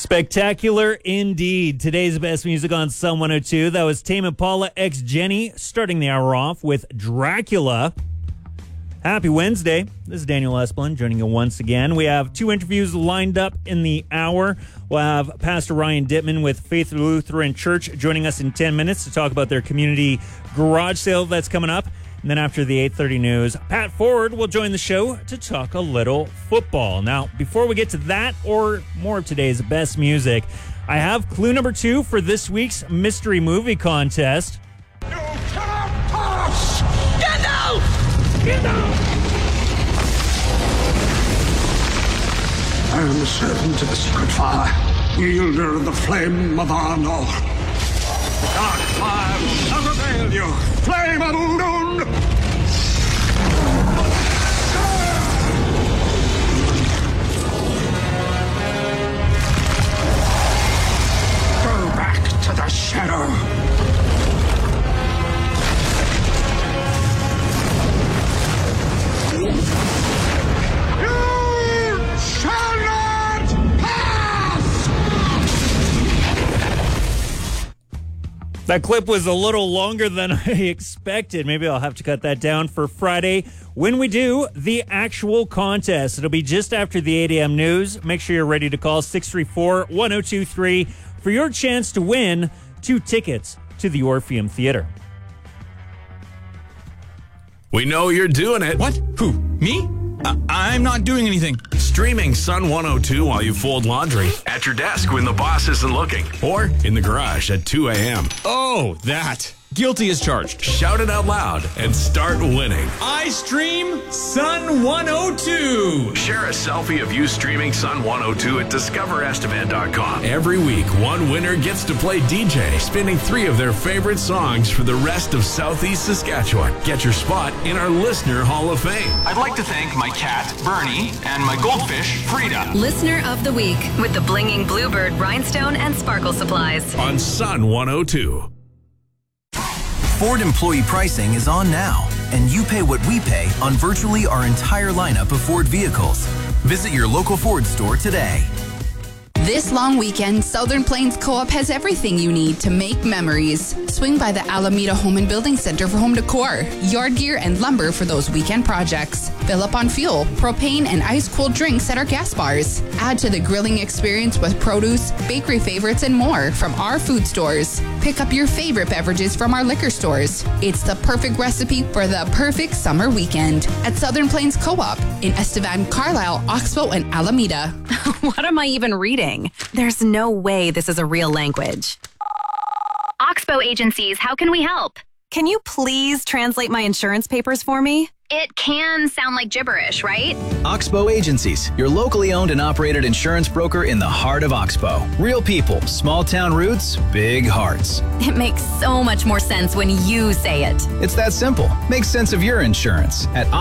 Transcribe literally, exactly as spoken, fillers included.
Spectacular indeed. Today's best music on Sun one oh two. That was Tame Impala x Jenny, starting the hour off with Dracula. Happy Wednesday. This is Daniel Esplin joining you once again. We have two interviews lined up in the hour. We'll have Pastor Ryan Dittman with Faith Lutheran Church joining us in ten minutes to talk about their community garage sale that's coming up. And then after the eight thirty news, Pat Ford will join the show to talk a little football. Now, before we get to that or more of today's best music, I have clue number two for this week's mystery movie contest. You cannot pass! Get down! Get down! I am the servant of the secret fire, wielder of the flame of Arnor. The dark fire will not avail you. Flame of Udun! Go back to the shadow. You shall not pass! That clip was a little longer than I expected. Maybe I'll have to cut that down for Friday when we do the actual contest. It'll be just after the eight a.m. news. Make sure you're ready to call six three four, one oh two three for your chance to win two tickets to the Orpheum Theater. We know you're doing it. What? Who? Me? I- I'm not doing anything. Streaming Sun one oh two while you fold laundry, at your desk when the boss isn't looking, or in the garage at two a.m. Oh, that. Guilty as charged. Shout it out loud and start winning. I stream Sun one oh two. Share a selfie of you streaming Sun one oh two at discover estevan dot com. Every week, one winner gets to play D J, spinning three of their favorite songs for the rest of Southeast Saskatchewan. Get your spot in our Listener Hall of Fame. I'd like to thank my cat, Bernie, and my goldfish, Frida. Listener of the Week with the Blinging Bluebird Rhinestone and Sparkle Supplies. On Sun one oh two. Ford employee pricing is on now, and you pay what we pay on virtually our entire lineup of Ford vehicles. Visit your local Ford store today. This long weekend, Southern Plains Co-op has everything you need to make memories. Swing by the Alameda Home and Building Center for home decor, yard gear, and lumber for those weekend projects. Fill up on fuel, propane, and ice-cold drinks at our gas bars. Add to the grilling experience with produce, bakery favorites, and more from our food stores. Pick up your favorite beverages from our liquor stores. It's the perfect recipe for the perfect summer weekend at Southern Plains Co-op in Estevan, Carlisle, Oxbow, and Alameda. What am I even reading? There's no way this is a real language. Oxbow Agencies, how can we help? Can you please translate my insurance papers for me? It can sound like gibberish, right? Oxbow Agencies, your locally owned and operated insurance broker in the heart of Oxbow. Real people, small town roots, big hearts. It makes so much more sense when you say it. It's that simple. Make sense of your insurance at